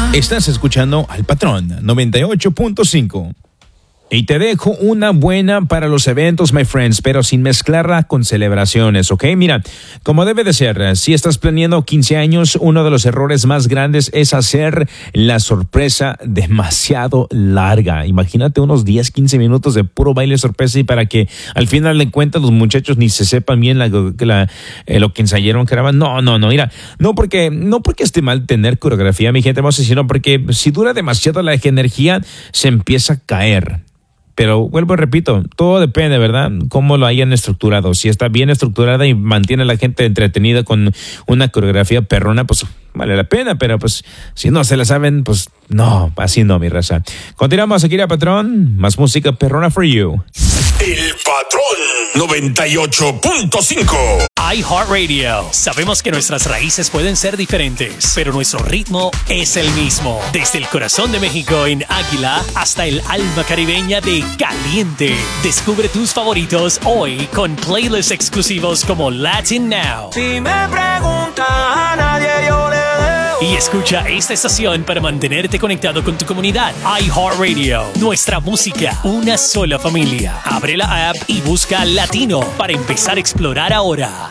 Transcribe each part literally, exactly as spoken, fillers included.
Estás escuchando al Patrón noventa y ocho punto cinco. Y te dejo una buena para los eventos, my friends, pero sin mezclarla con celebraciones, ¿ok? Mira, como debe de ser, si estás planeando quince años, uno de los errores más grandes es hacer la sorpresa demasiado larga. Imagínate unos diez, quince minutos de puro baile sorpresa y para que al final de cuentas los muchachos ni se sepan bien la, la, eh, lo que ensayaron, grababan. No, no, no, mira, no porque, no porque esté mal tener coreografía, mi gente, vamos a decir, sino porque si dura demasiado la energía, se empieza a caer. Pero vuelvo y repito, todo depende, ¿verdad? Cómo lo hayan estructurado. Si está bien estructurada y mantiene a la gente entretenida con una coreografía perrona, pues vale la pena. Pero pues si no se la saben, pues no, así no, mi raza. Continuamos aquí, la Patrón. Más música perrona for you. El Patrón noventa y ocho punto cinco. iHeartRadio. Sabemos que nuestras raíces pueden ser diferentes, pero nuestro ritmo es el mismo. Desde el corazón de México en Águila hasta el alma caribeña de Caliente. Descubre tus favoritos hoy con playlists exclusivos como Latin Now. Si me preguntas a nadie yo le debo. Y escucha esta estación para mantenerte conectado con tu comunidad. iHeartRadio. Nuestra música, una sola familia. Abre la app y busca Latino para empezar a explorar ahora.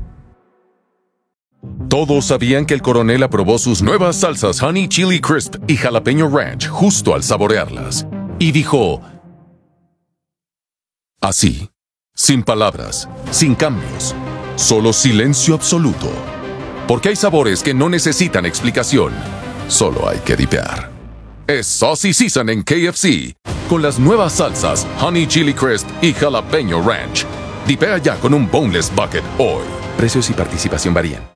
Todos sabían que el coronel aprobó sus nuevas salsas Honey Chili Crisp y Jalapeño Ranch justo al saborearlas. Y dijo... así, sin palabras, sin cambios, solo silencio absoluto. Porque hay sabores que no necesitan explicación, solo hay que dipear. Es Saucy Season en K F C, con las nuevas salsas Honey Chili Crisp y Jalapeño Ranch. Dipea ya con un Boneless Bucket hoy. Precios y participación varían.